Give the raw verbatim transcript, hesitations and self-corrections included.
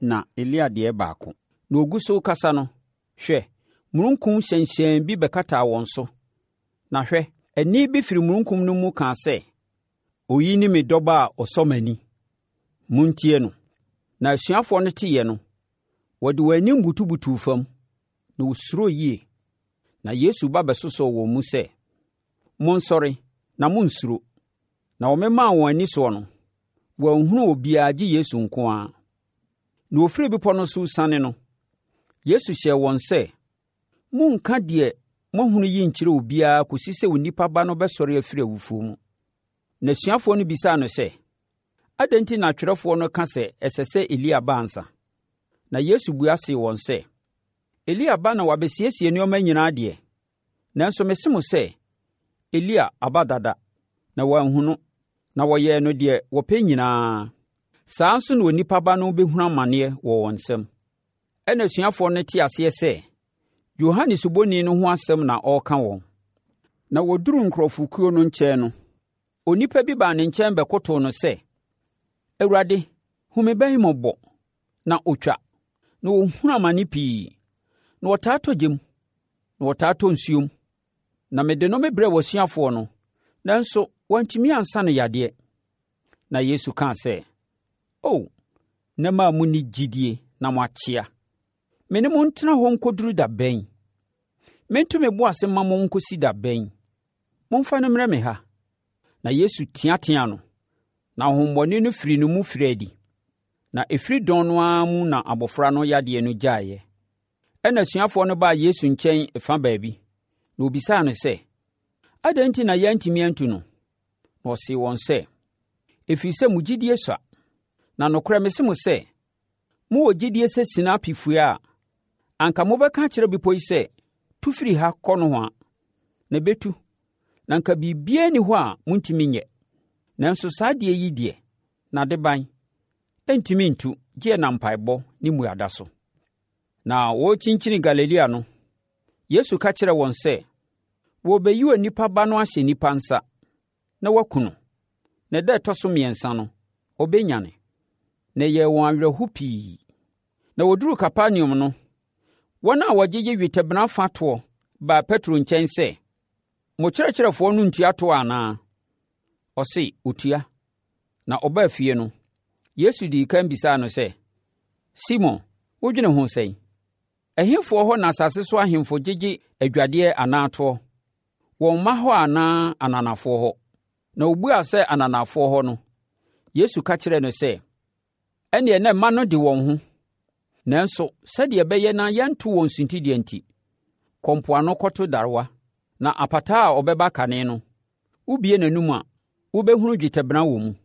na Elia deɛ baako. Na ogu so kasa no, hwɛ, mununkum hyɛnhyɛn bi bɛkataa wɔn so. Na hwɛ, ani bi firi mununkum no mu kaa sɛ, oyi ni me dɔba a ɔsɔ m'ani. Muntie no. Na asuafoɔ no teeɛ no, wɔde wɔn anim butubutuu fam, na wosuro yie. Na Yesu ba bɛsosɔ wɔn mu sɛ, monsɔre na monsuro. Na wɔmemaa wɔn ani soɔ no, wɔanhunu obiara gye Yesu nko ara. Na ofiri bepɔ no so sane no, Yesu hyɛɛ wɔn sɛ, monka deɛ moahunu yi nkyerɛ obiara kɔsi sɛ onipa ba no bɛsɔre afiri awufoɔ mu. Na asuafoɔ no bisaa no sɛ, adɛn nti na atwerɛfoɔ no ka sɛ ɛsɛ sɛ Elia ba ansa? Na Yesu buasee wɔn sɛ, Elia ba na wabɛsiesie nneɛma nyinaa deɛ. Nanso mese mo sɛ, Elia aba dada, na wɔanhunu, na wɔyɛɛ no deɛ wɔpɛ nyinaa. Saa nso na onipa ba no bɛhunu amanneɛ wɔ wɔn nsam. Ɛna asuafoɔ no te aseɛ sɛ, Yohane Suboni no ho asɛm na ɔreka wɔn. Na wɔduru nkurɔfokuo no nkyɛn no, onipa bi baa ne nkyɛn bɛkotoo no sɛ, Awurade, hu me bɛn mmɔbɔ, na otwa, na ɔhunu amane pii, na wɔtaa tɔ gyem, na wɔtaa tɔ nsuom, na mede no mebrɛ w'asuafoɔ no, nanso wɔantumi ansa no yadeɛ. Na Yesu kaa sɛ, O, na maa mu ni gyidie na moakyea. Me ne mo ntena hɔ nkɔduru da bɛn? Mento me bo ase ma mo nkɔsi da bɛn? Momfa no mmrɛ me ha. Na Yesu teatea no, na ahommɔne no firi no mu firi adi. Na ɛfiri dɔn no ara mu na abɔfra no yadeɛ no gyaeɛ. Ɛna asuafoɔ no baa Yesu nkyɛn ɛfa baabi, na obisaa no sɛ, adɛn nti na yɛantumi antu no? Na ɔsee wɔn sɛ, ɛfiri sɛ mo gyidie sua. Na nokorɛ mese mo sɛ, mowɔ gyidie sɛ sina apifue a, anka mobɛka kyerɛ bepɔ yi sɛ, tu firi ha kɔ no ho a, na ɛbɛtu. Na anka biribiara ni hɔ a montumi nyɛ. Nanso saa deɛ yi deɛ, na de ban, ɛntumi ntu, gye na mpaebɔ ne mmuada so. Na wɔrekyinkyini Galilea no, Yesu ka kyerɛ wɔn sɛ, wɔrebɛyi onipa ba no ahyɛ nnipa nsa, na waku no. Na ɛda ɛtɔ so mmiɛnsa no, ɔbɛnyane. Na ɛyɛɛ wɔn awerɛho pii. Na wɔduru Kapernaum no, wɔn a wɔgyegye dwetɛbena fa toɔ baa Petro nkyɛn sɛ, mo kyerɛkyerɛfoɔ no ntua toɔ anaa? Ɔse, otua. Na ɔbaa fie no, Yesu dii kan bisaa no sɛ, Simon, wodwene ho sɛn? Ɛhefoɔ hɔ na asase so ahemfo gyegye adwadeɛ anaa toɔ? Wɔn mma hɔ anaa ananafoɔ hɔ? Na obuaa sɛ ananafoɔ hɔ no, Yesu ka kyerɛɛ no sɛ, ɛnneɛ na mma no de wɔn ho. Nanso, sɛdeɛ ɛbɛyɛ na yɛnto wɔn suntideɛ nti, kɔmpoano kɔto darewa, na apataa a ɔbɛba kane no, wobie n'anum a, wobɛhunu dwetɛbena wɔ mu.